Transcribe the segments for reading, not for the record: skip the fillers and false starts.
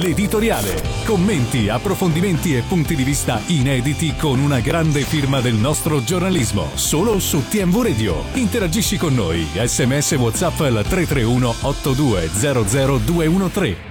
l'editoriale. Commenti, approfondimenti e punti di vista inediti con una grande firma del nostro giornalismo. Solo su TMV Radio. Interagisci con noi. SMS WhatsApp al 331 8200 213.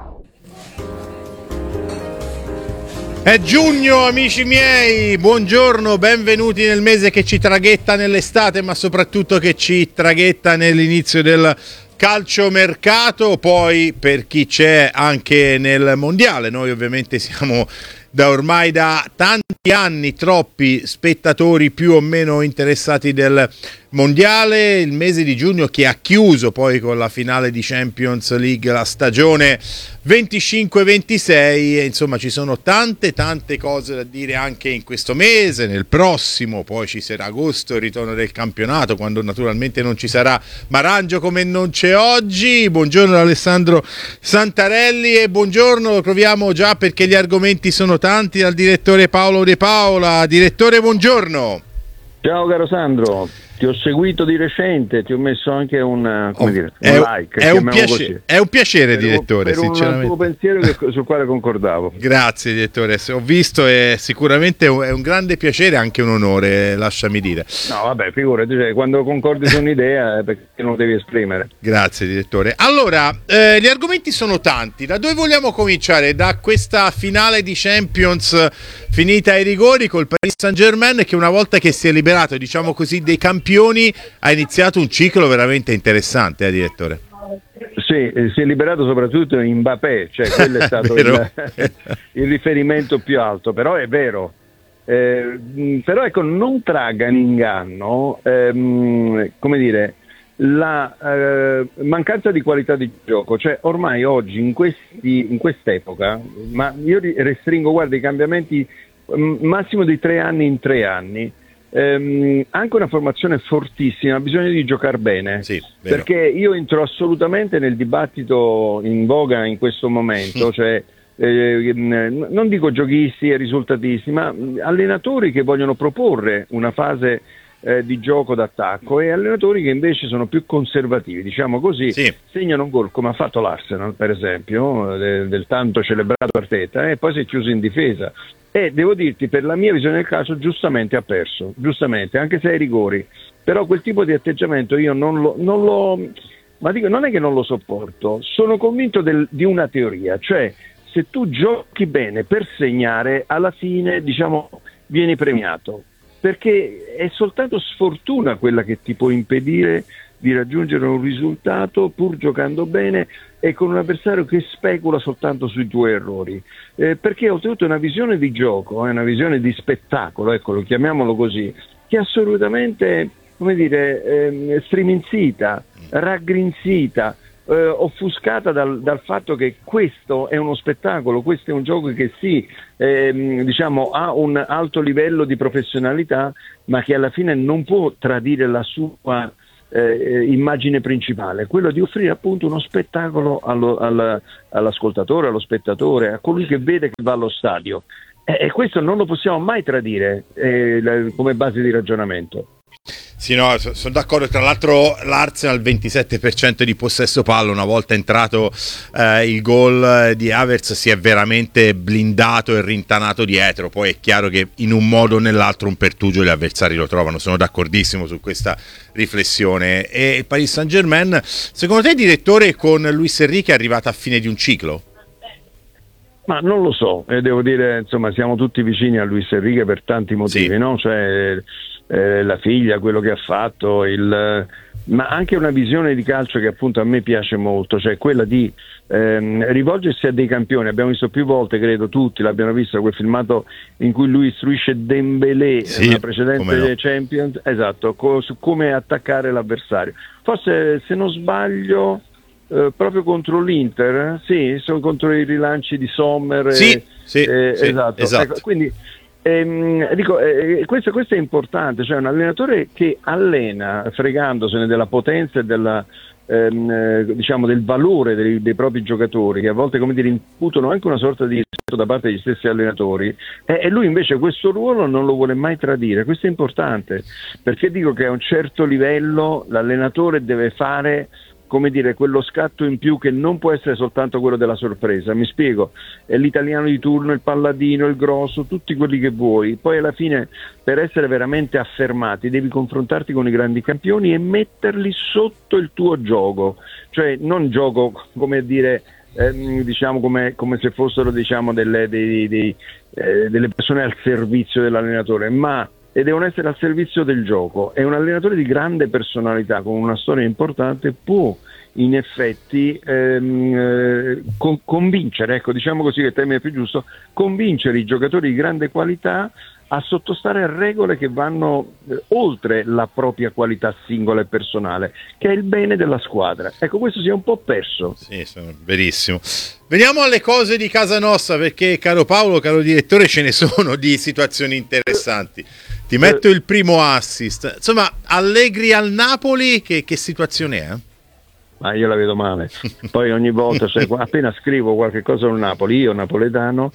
È giugno, amici miei, buongiorno, benvenuti nel mese che ci traghetta nell'estate, ma soprattutto che ci traghetta nell'inizio del calciomercato, poi per chi c'è anche nel mondiale. Noi ovviamente siamo ormai da tanti anni troppi spettatori più o meno interessati del mondiale. Il mese di giugno che ha chiuso poi con la finale di Champions League la stagione 25-26, e insomma ci sono tante cose da dire anche in questo mese, nel prossimo, poi ci sarà agosto, il ritorno del campionato, quando naturalmente non ci sarà Marangio come non c'è oggi. Buongiorno Alessandro Santarelli e buongiorno, lo troviamo già perché gli argomenti sono tanti, dal direttore Paolo De Paola. Direttore, buongiorno. Ciao caro Sandro, ti ho seguito di recente, ti ho messo anche un like. È un piacere, direttore, per sinceramente. un tuo pensiero sul quale concordavo. Grazie direttore, ho visto e sicuramente è un grande piacere, anche un onore, lasciami dire. No vabbè, figurati, quando concordi su un'idea perché non lo devi esprimere. Grazie direttore. Allora, gli argomenti sono tanti, da dove vogliamo cominciare? Da questa finale di Champions finita ai rigori col Paris Saint-Germain, che una volta che si è liberato, diciamo così, dei campioni, ha iniziato un ciclo veramente interessante, direttore? Sì, si è liberato soprattutto Mbappé, cioè quello è stato il riferimento più alto, però è vero. Però ecco, non tragga in inganno, come dire, la mancanza di qualità di gioco, cioè ormai oggi in quest'epoca, ma io restringo, guarda, i cambiamenti massimo di 3 anni in 3 anni, anche una formazione fortissima ha bisogno di giocare bene, sì, perché io entro assolutamente nel dibattito in voga in questo momento, cioè non dico giochisti e risultatisti, ma allenatori che vogliono proporre una fase di gioco d'attacco e allenatori che invece sono più conservativi, diciamo così, sì. Segnano un gol come ha fatto l'Arsenal per esempio, del tanto celebrato Arteta, e poi si è chiuso in difesa e devo dirti, per la mia visione del calcio, giustamente ha perso, giustamente, anche se ai rigori, però quel tipo di atteggiamento io non è che non lo sopporto, sono convinto di una teoria, cioè se tu giochi bene per segnare, alla fine diciamo vieni premiato, perché è soltanto sfortuna quella che ti può impedire di raggiungere un risultato pur giocando bene e con un avversario che specula soltanto sui tuoi errori, perché oltretutto è una visione di gioco, è una visione di spettacolo, ecco, chiamiamolo così, che è assolutamente, come dire, striminzita, raggrinzita, offuscata dal fatto che questo è uno spettacolo, questo è un gioco che sì, diciamo ha un alto livello di professionalità, ma che alla fine non può tradire la sua immagine principale, quello di offrire appunto uno spettacolo all'ascoltatore, allo spettatore, a colui che vede che va allo stadio, e questo non lo possiamo mai tradire come base di ragionamento. Sì, no, sono d'accordo. Tra l'altro l'Arsenal 27% di possesso palla, una volta entrato il gol di Havertz si è veramente blindato e rintanato dietro. Poi è chiaro che in un modo o nell'altro un pertugio gli avversari lo trovano, sono d'accordissimo su questa riflessione. E il Paris Saint-Germain, secondo te direttore, con Luis Enrique è arrivata a fine di un ciclo? Ma non lo so, devo dire, insomma, siamo tutti vicini a Luis Enrique per tanti motivi, sì. No? Cioè, la figlia, quello che ha fatto, ma anche una visione di calcio che appunto a me piace molto, cioè quella di rivolgersi a dei campioni. Abbiamo visto più volte, credo tutti l'abbiamo visto, quel filmato in cui lui istruisce Dembélé, sì, nella precedente Champions, esatto, su come attaccare l'avversario. Forse, se non sbaglio, proprio contro l'Inter, sì, sono contro i rilanci di Sommer, sì, esatto. Ecco, quindi dico, questo è importante, cioè un allenatore che allena fregandosene della potenza e della diciamo del valore dei propri giocatori, che a volte, come dire, imputano anche una sorta di rispetto da parte degli stessi allenatori, e lui invece questo ruolo non lo vuole mai tradire. Questo è importante, perché dico che a un certo livello l'allenatore deve fare come dire, quello scatto in più che non può essere soltanto quello della sorpresa. Mi spiego, è l'italiano di turno, il palladino, il grosso, tutti quelli che vuoi. Poi alla fine, per essere veramente affermati, devi confrontarti con i grandi campioni e metterli sotto il tuo gioco, cioè non gioco, come dire, diciamo come se fossero, diciamo, delle persone al servizio dell'allenatore, ma devono essere al servizio del gioco. E un allenatore di grande personalità con una storia importante può in effetti convincere, ecco, diciamo così, che il termine è più giusto, convincere i giocatori di grande qualità a sottostare a regole che vanno oltre la propria qualità singola e personale, che è il bene della squadra. Ecco, questo si è un po' perso. Sì, verissimo. Veniamo alle cose di casa nostra, perché, caro Paolo, caro direttore, ce ne sono di situazioni interessanti. Ti metto il primo assist. Insomma, Allegri al Napoli, che situazione è? Ma io la vedo male. Poi ogni volta, appena scrivo qualche cosa sul Napoli, io napoletano,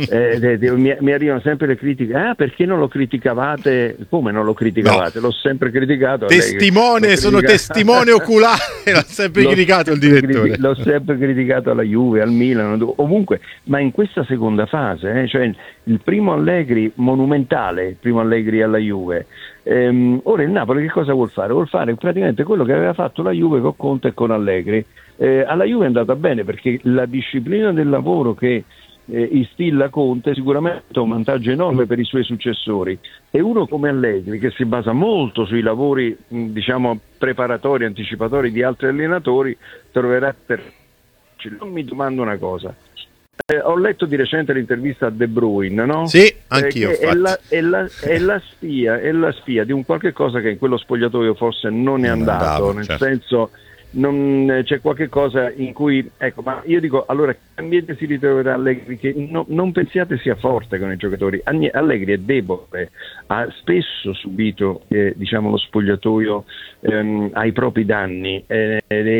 mi arrivano sempre le critiche. Perché non lo criticavate? Come non lo criticavate? No. L'ho sempre criticato. Testimone, sono testimone oculare, l'ha sempre criticato il direttore. L'ho sempre criticato alla Juve, al Milan, ovunque. Ma in questa seconda fase, cioè il primo Allegri monumentale, il primo Allegri alla Juve. Ora il Napoli che cosa vuol fare? Vuol fare praticamente quello che aveva fatto la Juve con Conte e con Allegri. Alla Juve è andata bene perché la disciplina del lavoro che instilla Conte sicuramente è un vantaggio enorme per i suoi successori, e uno come Allegri, che si basa molto sui lavori diciamo preparatori, anticipatori di altri allenatori, troverà non mi domando una cosa. Ho letto di recente l'intervista a De Bruyne, no? Sì, anch'io. È la spia di un qualche cosa che in quello spogliatoio forse non è andato, nel senso c'è qualche cosa in cui, ecco, ma io dico, allora che ambiente si ritroverà Allegri, che non pensiate sia forte con i giocatori. Allegri è debole, ha spesso subito diciamo lo spogliatoio ai propri danni, ed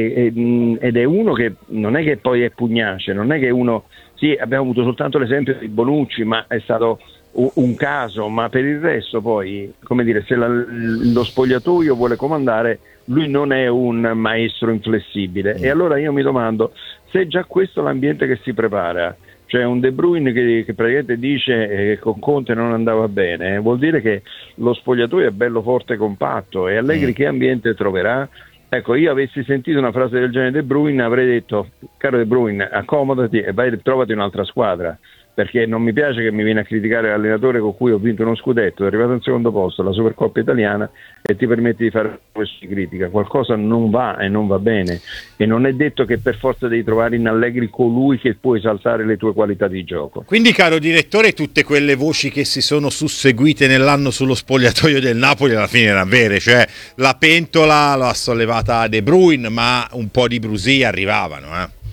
è uno che non è che poi è pugnace, non è che uno, sì, abbiamo avuto soltanto l'esempio di Bonucci, ma è stato un caso, ma per il resto poi, come dire, se lo spogliatoio vuole comandare, lui non è un maestro inflessibile. E allora io mi domando se è già questo l'ambiente che si prepara, cioè un De Bruyne che praticamente dice che con Conte non andava bene, vuol dire che lo spogliatoio è bello forte e compatto, e Allegri che ambiente troverà? Ecco, io avessi sentito una frase del genere De Bruyne, avrei detto: caro De Bruyne, accomodati e vai, trovati un'altra squadra, perché non mi piace che mi viene a criticare l'allenatore con cui ho vinto uno scudetto, è arrivato al secondo posto alla Supercoppa italiana, e ti permetti di fare questa critica. Qualcosa non va e non va bene, e non è detto che per forza devi trovare in Allegri colui che può esaltare le tue qualità di gioco. Quindi, caro direttore, tutte quelle voci che si sono susseguite nell'anno sullo spogliatoio del Napoli alla fine erano vere, cioè la pentola l'ha sollevata De Bruyne, ma un po' di brusie arrivavano,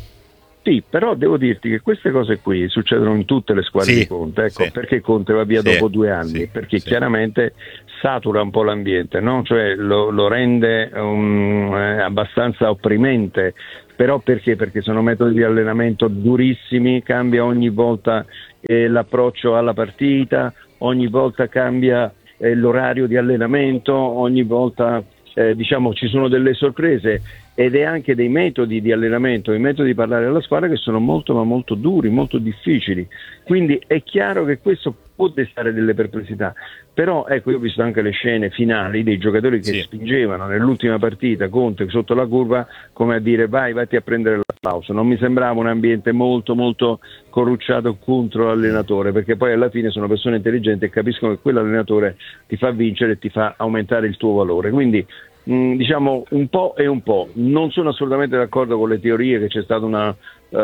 Sì, però devo dirti che queste cose qui succedono in tutte le squadre di Conte, ecco, perché Conte va via dopo 2 anni, perché chiaramente satura un po' l'ambiente, no? Cioè lo rende abbastanza opprimente, però perché? Perché sono metodi di allenamento durissimi, cambia ogni volta l'approccio alla partita, ogni volta cambia l'orario di allenamento, ogni volta diciamo ci sono delle sorprese, ed è anche dei metodi di allenamento, i metodi di parlare alla squadra che sono molto ma molto duri, molto difficili. Quindi è chiaro che questo può destare delle perplessità, però ecco, io ho visto anche le scene finali dei giocatori che spingevano nell'ultima partita Conte sotto la curva, come a dire vatti a prendere l'applauso. Non mi sembrava un ambiente molto molto corrucciato contro l'allenatore, perché poi alla fine sono persone intelligenti e capiscono che quell'allenatore ti fa vincere e ti fa aumentare il tuo valore. Quindi diciamo un po' e un po'. Non sono assolutamente d'accordo con le teorie che c'è stata una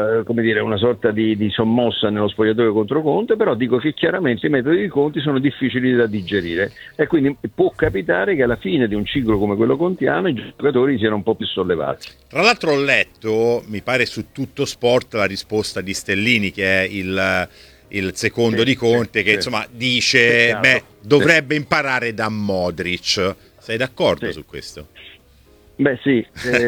sorta di sommossa nello spogliatoio contro Conte, però dico che chiaramente i metodi di Conte sono difficili da digerire, e quindi può capitare che alla fine di un ciclo come quello contiano i giocatori siano un po' più sollevati. Tra l'altro ho letto, mi pare su Tutto Sport, la risposta di Stellini, che è il secondo di Conte, che insomma dice dovrebbe imparare da Modric. Sei d'accordo su questo? Beh sì,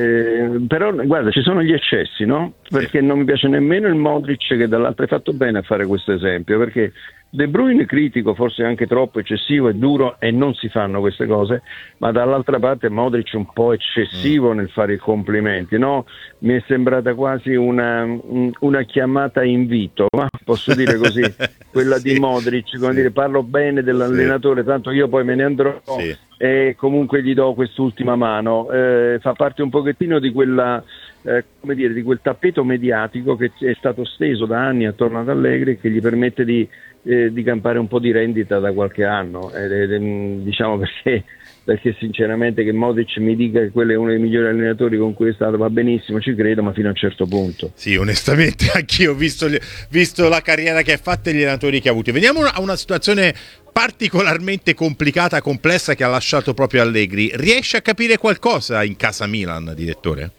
però guarda, ci sono gli eccessi, no? Perché non mi piace nemmeno il Modric, che dall'altro hai fatto bene a fare questo esempio, perché De Bruyne critico, forse anche troppo eccessivo e duro, e non si fanno queste cose, ma dall'altra parte Modric un po' eccessivo nel fare i complimenti, no? Mi è sembrata quasi una chiamata invito, ma posso dire così, quella sì, di Modric, come dire, parlo bene dell'allenatore, tanto io poi me ne andrò, e comunque gli do quest'ultima mano, fa parte un pochettino di quella come dire, di quel tappeto mediatico che è stato steso da anni attorno ad Allegri, che gli permette di campare un po' di rendita da qualche anno, diciamo, perché sinceramente che Modric mi dica che quello è uno dei migliori allenatori con cui è stato, va benissimo, ci credo, ma fino a un certo punto. Sì, onestamente anch'io ho visto la carriera che ha fatto e gli allenatori che ha avuto. Veniamo a una situazione particolarmente complicata, complessa, che ha lasciato proprio Allegri. Riesce a capire qualcosa in casa Milan, direttore?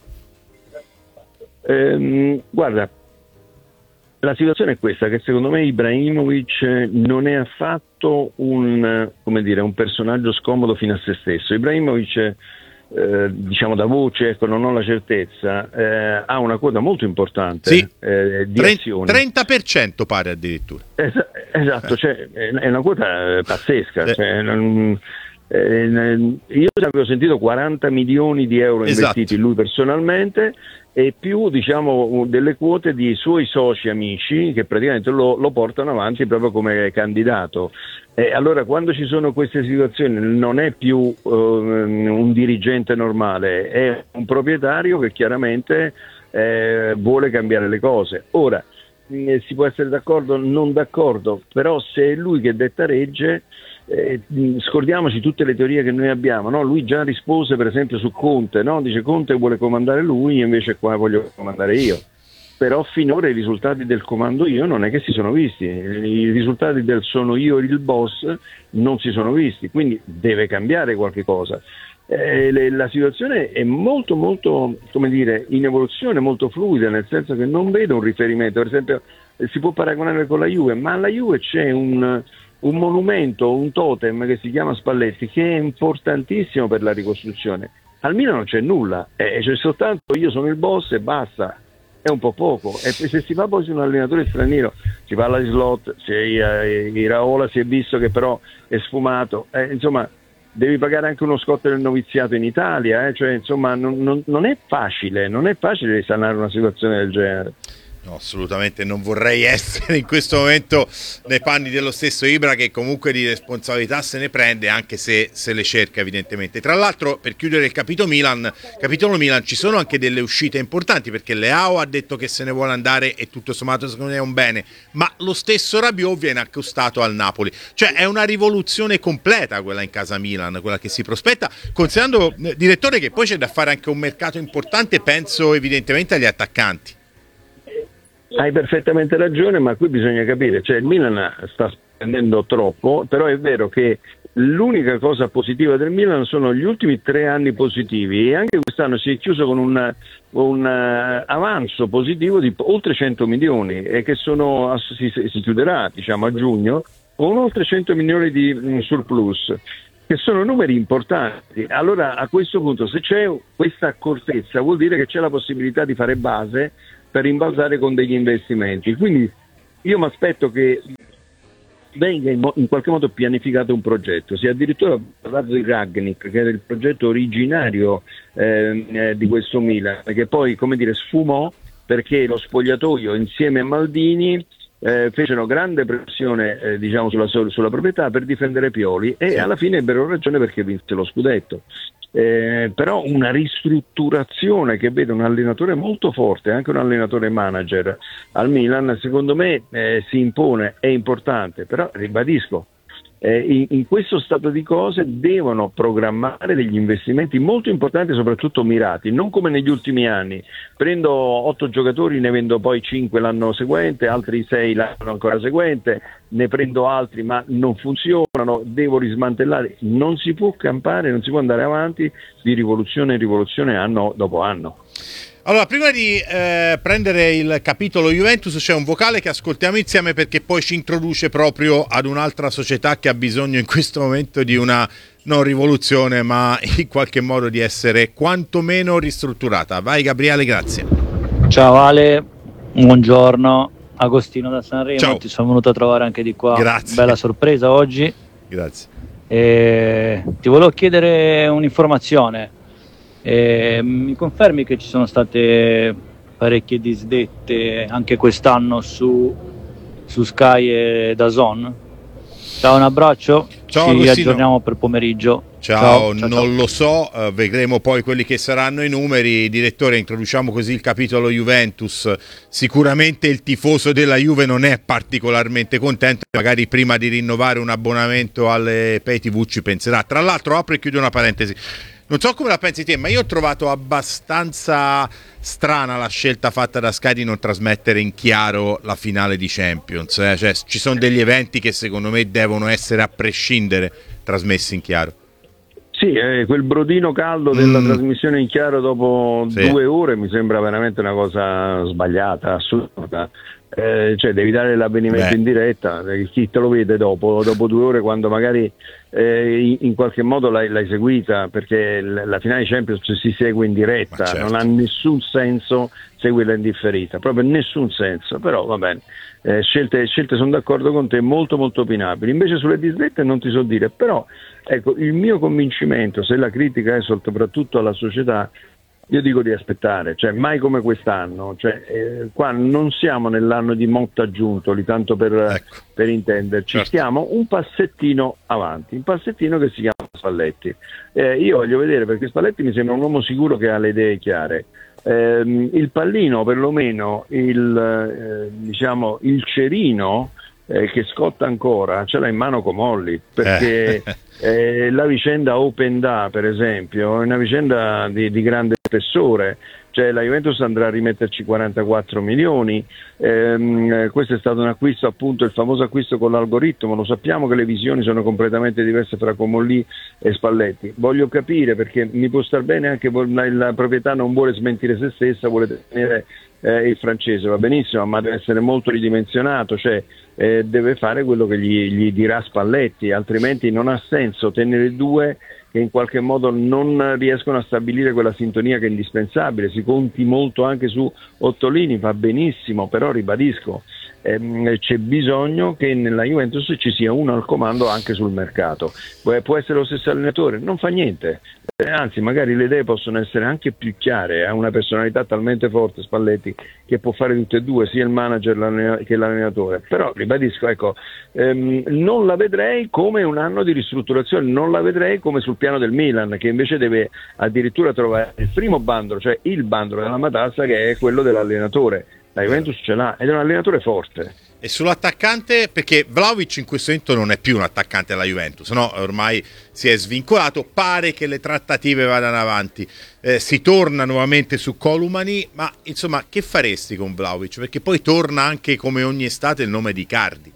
Guarda, la situazione è questa, che secondo me Ibrahimovic non è affatto un personaggio scomodo fino a se stesso. Ibrahimovic, diciamo da voce, ecco, non ho la certezza, ha una quota molto importante, sì, di azioni. 30% pare addirittura. Esatto, cioè, è una quota pazzesca. Cioè, io avevo sentito 40 milioni di euro investiti lui personalmente, e più, diciamo, delle quote di suoi soci amici che praticamente lo portano avanti proprio come candidato. E allora, quando ci sono queste situazioni, non è più un dirigente normale, è un proprietario che chiaramente vuole cambiare le cose. Ora, si può essere d'accordo o non d'accordo, però se è lui che detta legge, scordiamoci tutte le teorie che noi abbiamo, no? Lui già rispose per esempio su Conte, no? Dice Conte vuole comandare lui, invece qua voglio comandare io. Però finora i risultati del comando io non è che si sono visti, i risultati del sono io il boss non si sono visti, quindi deve cambiare qualche cosa. La situazione è molto molto, come dire, in evoluzione, molto fluida, nel senso che non vedo un riferimento. Per esempio si può paragonare con la Juve, ma alla Juve c'è un monumento, un totem che si chiama Spalletti, che è importantissimo per la ricostruzione. Al Milan non c'è nulla, c'è soltanto io sono il boss e basta. È un po' poco, e se si fa poi su un allenatore straniero, si parla di Slot, Iraola si è visto che però è sfumato, insomma devi pagare anche uno scotto del noviziato in Italia, cioè insomma non è facile risanare una situazione del genere. No, assolutamente non vorrei essere in questo momento nei panni dello stesso Ibra, che comunque di responsabilità se ne prende, anche se se le cerca evidentemente. Tra l'altro, per chiudere il capitolo Milan, ci sono anche delle uscite importanti, perché Leao ha detto che se ne vuole andare e tutto sommato secondo me è un bene, ma lo stesso Rabiot viene acquistato al Napoli. Cioè è una rivoluzione completa quella in casa Milan, quella che si prospetta, considerando, direttore, che poi c'è da fare anche un mercato importante, penso evidentemente agli attaccanti. Hai perfettamente ragione, ma qui bisogna capire, cioè il Milan sta spendendo troppo, però è vero che l'unica cosa positiva del Milan sono gli ultimi 3 anni positivi, e anche quest'anno si è chiuso con un avanzo positivo di oltre 100 milioni e che si chiuderà, diciamo, a giugno con oltre 100 milioni di surplus, che sono numeri importanti. Allora, a questo punto, se c'è questa accortezza, vuol dire che c'è la possibilità di fare base per rimbalzare con degli investimenti. Quindi io mi aspetto che venga in qualche modo pianificato un progetto. Si è addirittura parlato di Rangnick, che era il progetto originario di questo Milan, che poi, come dire, sfumò perché lo spogliatoio insieme a Maldini fecero grande pressione diciamo sulla proprietà per difendere Pioli, e alla fine ebbero ragione perché vinse lo scudetto. Però una ristrutturazione che vede un allenatore molto forte, anche un allenatore manager al Milan, secondo me si impone, è importante, però ribadisco, in questo stato di cose devono programmare degli investimenti molto importanti, soprattutto mirati, non come negli ultimi anni: prendo 8 giocatori, ne vendo poi 5 l'anno seguente, altri 6 l'anno ancora seguente, ne prendo altri ma non funzionano, devo rismantellare. Non si può campare, non si può andare avanti di rivoluzione in rivoluzione anno dopo anno. Allora, prima di prendere il capitolo Juventus, c'è un vocale che ascoltiamo insieme, perché poi ci introduce proprio ad un'altra società che ha bisogno in questo momento di una non rivoluzione, ma in qualche modo di essere quantomeno ristrutturata. Vai Gabriele, grazie. Ciao Ale, buongiorno Agostino da Sanremo. Ciao. Ti sono venuto a trovare anche di qua. Grazie. Bella sorpresa oggi. Grazie. Ti volevo chiedere un'informazione. Mi confermi che ci sono state parecchie disdette anche quest'anno su Sky e DAZN? Ciao, un abbraccio. Ciao, ci Agostino. aggiorniamo per pomeriggio. Ciao, Ciao. non lo so, vedremo poi quelli che saranno i numeri. Direttore, introduciamo così il capitolo Juventus. Sicuramente il tifoso della Juve non è particolarmente contento, magari prima di rinnovare un abbonamento alle Pay TV ci penserà. Tra l'altro, apro e chiudo una parentesi. Non so come la pensi te, ma io ho trovato abbastanza strana la scelta fatta da Sky di non trasmettere in chiaro la finale di Champions. Cioè, ci sono degli eventi che secondo me devono essere a prescindere trasmessi in chiaro. Sì, quel brodino caldo della trasmissione in chiaro dopo 2 ore mi sembra veramente una cosa sbagliata, assurda. Cioè devi dare l'avvenimento in diretta, chi te lo vede dopo 2 ore, quando magari in qualche modo l'hai seguita, perché la finale Champions si segue in diretta, certo. Non ha nessun senso seguirla in differita, proprio nessun senso, però va bene. Scelte sono d'accordo con te, molto molto opinabili. Invece sulle disdette non ti so dire, però ecco, il mio convincimento, se la critica è soprattutto alla società, io dico di aspettare, cioè mai come quest'anno, cioè, qua non siamo nell'anno di Motta Giuntoli, tanto per intenderci, certo. Stiamo un passettino avanti, un passettino che si chiama Spalletti. Io voglio vedere, perché Spalletti mi sembra un uomo sicuro che ha le idee chiare. Il pallino, perlomeno il cerino che scotta ancora, ce l'ha in mano Comolli, perché la vicenda Open Da, per esempio, è una vicenda di grande spessore. Cioè la Juventus andrà a rimetterci 44 milioni, questo è stato un acquisto, appunto il famoso acquisto con l'algoritmo. Lo sappiamo che le visioni sono completamente diverse fra Comolli e Spalletti. Voglio capire, perché mi può star bene anche la proprietà non vuole smentire se stessa, vuole tenere il francese, va benissimo, ma deve essere molto ridimensionato, cioè deve fare quello che gli dirà Spalletti, altrimenti non ha senso tenere due che in qualche modo non riescono a stabilire quella sintonia che è indispensabile. Si conti molto anche su Ottolini, va benissimo, però ribadisco, c'è bisogno che nella Juventus ci sia uno al comando anche sul mercato. Può essere lo stesso allenatore, non fa niente, anzi magari le idee possono essere anche più chiare. Ha una personalità talmente forte Spalletti che può fare tutte e due, sia il manager che l'allenatore. Però ribadisco, ecco, non la vedrei come un anno di ristrutturazione, non la vedrei come sul piano del Milan, che invece deve addirittura trovare il primo bandolo, cioè il bandolo della matassa, che è quello dell'allenatore. La Juventus ce l'ha ed è un allenatore forte. E sull'attaccante, perché Vlahovic in questo momento non è più un attaccante alla Juventus, no? Ormai si è svincolato, pare che le trattative vadano avanti, si torna nuovamente su Columani, ma insomma che faresti con Vlahovic? Perché poi torna anche, come ogni estate, il nome di Icardi.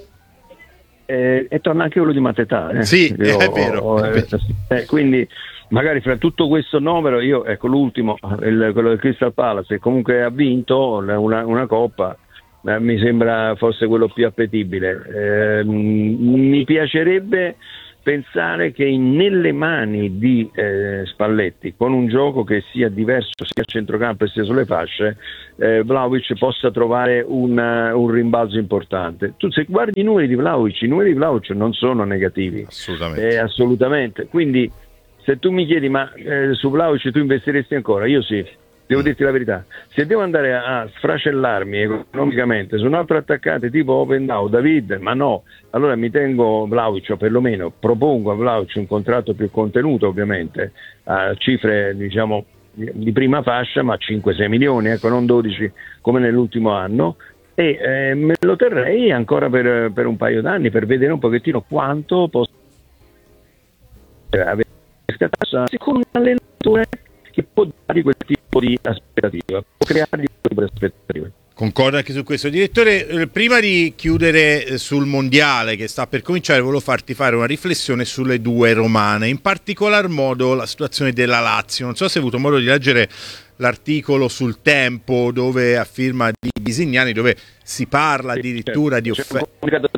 E torna anche quello di Matetà. Sì, è vero. Quindi magari fra tutto questo numero, io ecco l'ultimo, quello del Crystal Palace, che comunque ha vinto una coppa, mi sembra forse quello più appetibile. Mi piacerebbe pensare che nelle mani di Spalletti, con un gioco che sia diverso sia a centrocampo e sia sulle fasce, Vlahovic possa trovare un rimbalzo importante. Tu se guardi i numeri di Vlahovic non sono negativi, assolutamente. Quindi se tu mi chiedi ma su Vlahovic tu investiresti ancora? Io sì, devo dirti la verità. Se devo andare a sfracellarmi economicamente su un altro attaccante tipo Open Da o David, ma no, allora mi tengo Vlahovic, o perlomeno propongo a Vlahovic un contratto più contenuto, ovviamente a cifre diciamo di prima fascia, ma 5-6 milioni, ecco, non 12 come nell'ultimo anno, e me lo terrei ancora per un paio d'anni, per vedere un pochettino quanto posso avere con un allenatore che può dargli quel tipo di aspettativa, può creargli quel tipo di aspettative. Concordo anche su questo. Direttore, prima di chiudere sul mondiale che sta per cominciare, volevo farti fare una riflessione sulle due romane, in particolar modo la situazione della Lazio. Non so se hai avuto modo di leggere l'articolo sul Tempo, dove a firma di Bisignani, dove si parla addirittura di offerte.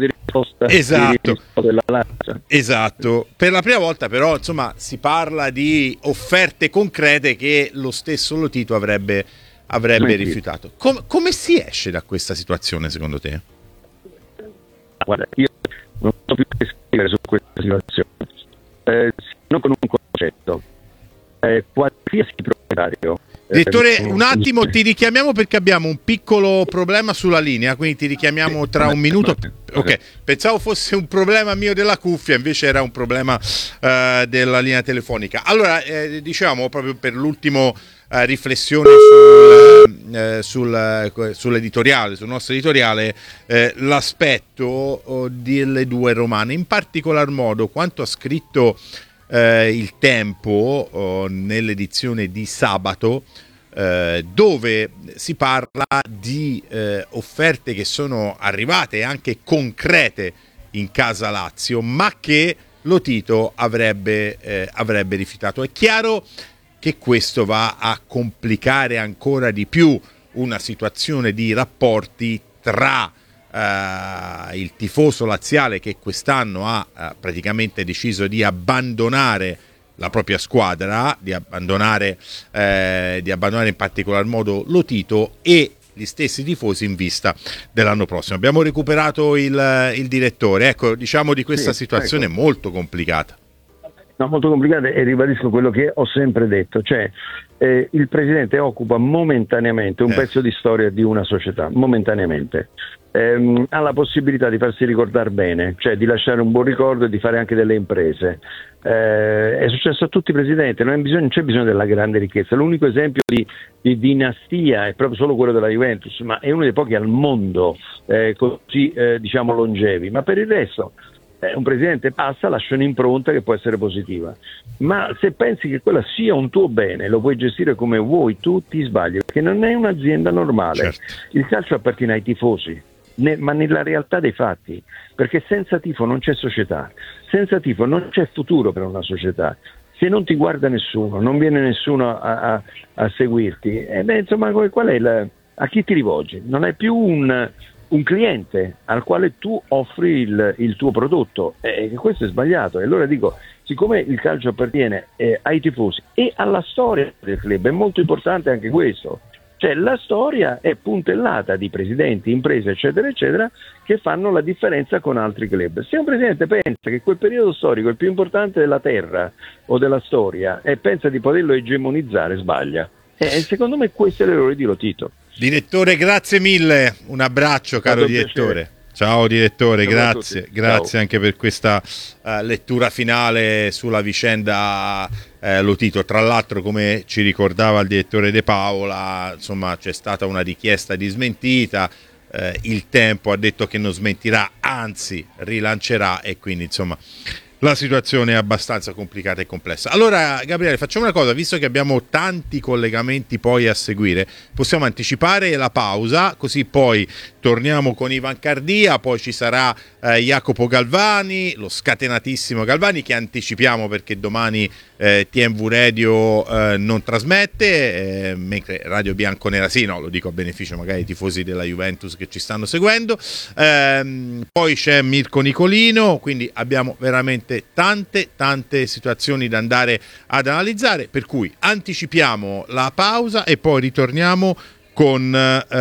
Esatto. Per la prima volta però insomma si parla di offerte concrete che lo stesso Lotito avrebbe avrebbe rifiutato. Come si esce da questa situazione secondo te? Guarda, io non so più che scrivere su questa situazione, non con un concetto. Qualsiasi proprietario. Direttore, un attimo, ti richiamiamo perché abbiamo un piccolo problema sulla linea, quindi ti richiamiamo tra un minuto. Ok, pensavo fosse un problema mio della cuffia, invece era un problema della linea telefonica. Allora, diciamo proprio per l'ultimo riflessione sull'editoriale, sul nostro editoriale, l'aspetto delle due romane, in particolar modo quanto ha scritto il Tempo nell'edizione di sabato, dove si parla di offerte che sono arrivate anche concrete in casa Lazio, ma che Lotito avrebbe rifiutato. È chiaro che questo va a complicare ancora di più una situazione di rapporti tra il tifoso laziale, che quest'anno ha praticamente deciso di abbandonare la propria squadra, di abbandonare in particolar modo Lotito, e gli stessi tifosi in vista dell'anno prossimo. Abbiamo recuperato il direttore, ecco, diciamo di questa situazione molto complicata. No, molto complicata, e ribadisco quello che ho sempre detto, cioè il presidente occupa momentaneamente un pezzo di storia di una società, momentaneamente. Ha la possibilità di farsi ricordare bene, cioè di lasciare un buon ricordo e di fare anche delle imprese. È successo a tutti i presidenti, non c'è bisogno della grande ricchezza. L'unico esempio di dinastia è proprio solo quello della Juventus, ma è uno dei pochi al mondo così diciamo longevi. Ma per il resto un presidente passa, lascia un'impronta che può essere positiva, ma se pensi che quella sia un tuo bene, lo puoi gestire come vuoi, tu ti sbagli, perché non è un'azienda normale. Certo. Il calcio appartiene ai tifosi, ma nella realtà dei fatti, perché senza tifo non c'è società, senza tifo non c'è futuro per una società. Se non ti guarda nessuno, non viene nessuno a seguirti, insomma, qual è a chi ti rivolgi? Non è più un cliente al quale tu offri il tuo prodotto, e questo è sbagliato. E allora dico, siccome il calcio appartiene ai tifosi e alla storia del club, è molto importante anche questo, cioè la storia è puntellata di presidenti, imprese eccetera eccetera, che fanno la differenza con altri club. Se un presidente pensa che quel periodo storico è il più importante della terra o della storia e pensa di poterlo egemonizzare, sbaglia. Secondo me questo è l'errore di Lotito. Direttore, grazie mille, un abbraccio caro direttore. Piacere. Ciao direttore, grazie Ciao. Anche per questa lettura finale sulla vicenda Lotito. Tra l'altro, come ci ricordava il direttore De Paola, insomma, c'è stata una richiesta di smentita, il Tempo ha detto che non smentirà, anzi rilancerà, e quindi insomma la situazione è abbastanza complicata e complessa. Allora Gabriele, facciamo una cosa, visto che abbiamo tanti collegamenti poi a seguire, possiamo anticipare la pausa, così poi torniamo con Ivan Cardia, poi ci sarà Jacopo Galvani, lo scatenatissimo Galvani, che anticipiamo perché domani TMV Radio non trasmette, mentre Radio Bianconera sì, no, lo dico a beneficio magari dei tifosi della Juventus che ci stanno seguendo. Poi c'è Mirko Nicolino, quindi abbiamo veramente tante situazioni da andare ad analizzare, per cui anticipiamo la pausa e poi ritorniamo con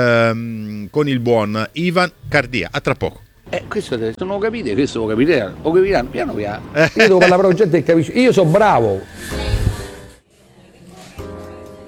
il buon Ivan Cardia. A tra poco. Questo non lo capite, questo lo capiranno piano piano. Io devo parlare con la gente che capisce, io sono bravo.